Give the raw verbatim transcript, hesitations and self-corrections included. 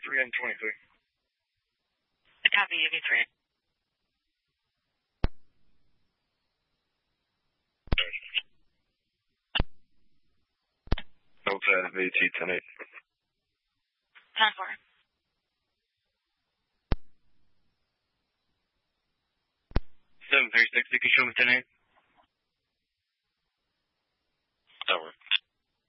three and twenty-three. Copy, U V three. Delta V T ten eight. ten four. seven three six, you can show me ten eight.